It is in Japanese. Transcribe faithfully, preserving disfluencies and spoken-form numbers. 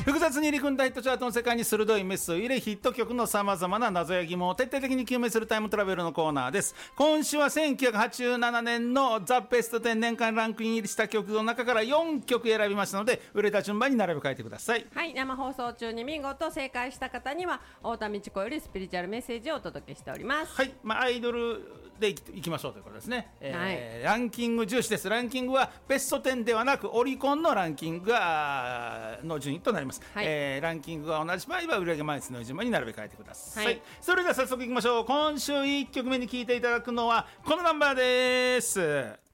複雑に入り組んだヒットチャートの世界に鋭いメスを入れ、ヒット曲のさまざまな謎や疑問を徹底的に究明するタイムトラベルのコーナーです。今週はせんきゅうひゃくはちじゅうななねんのザ・ベストテン年間ランクイン入りした曲の中からよんきょく選びましたので、売れた順番に並べ替えてください。 はい、生放送中に見事正解した方には太田道子よりスピリチュアルメッセージをお届けしております。 はい、まあ、アイドルでいきましょうということですね、えーはい、ランキング重視です。ランキングはベストテンではなくオリコンのランキングがの順位となります、はい、えー、ランキングが同じ場合は売上枚数の順番に並べ替えてください、はい、それでは早速いきましょう。今週いっきょくめに聴いていただくのはこのナンバーです。